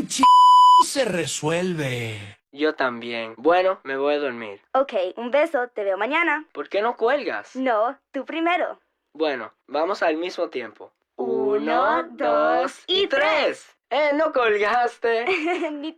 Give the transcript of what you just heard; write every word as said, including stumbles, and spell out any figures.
ch... se resuelve. Yo también. Bueno, me voy a dormir. Ok, un beso, te veo mañana. ¿Por qué no cuelgas? No, tú primero. Bueno, vamos al mismo tiempo. Uno, dos y tres. ¡Eh, no colgaste! Ni